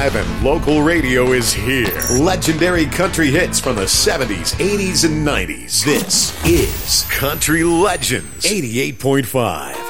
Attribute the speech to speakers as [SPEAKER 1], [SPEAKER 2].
[SPEAKER 1] live and local radio is here. Legendary country hits from the 70s, 80s, and 90s. This is Country Legends 88.5.